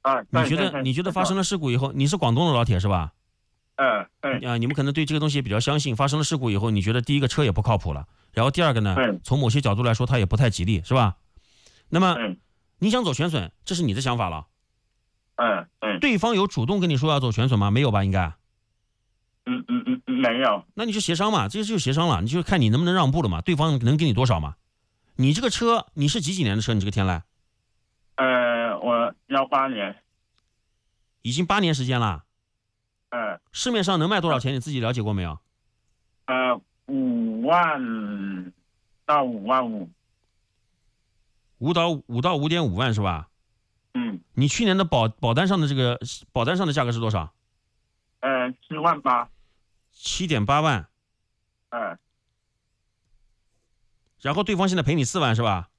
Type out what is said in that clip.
啊， 你觉得发生了事故以后，你是广东的老铁是吧？你们可能对这个东西也比较相信。发生了事故以后，你觉得第一个车也不靠谱了，然后第二个呢，从某些角度来说，它也不太吉利，是吧？那么你想走全损，这是你的想法了。对方有主动跟你说要走全损吗？没有吧，应该。 没有。 那你就协商嘛，这就是协商了，你就看你能不能让步了嘛，对方能给你多少嘛？你这个车你是几年的车？你这个天籁？ 我18年。 已经8年时间了。市面上能卖多少钱？你自己了解过没有 ？5万到5万5。 5到5.5万是吧？你去年的保单上的价格是多少 ？7万8。 7.8万。然后对方现在赔你4万是吧？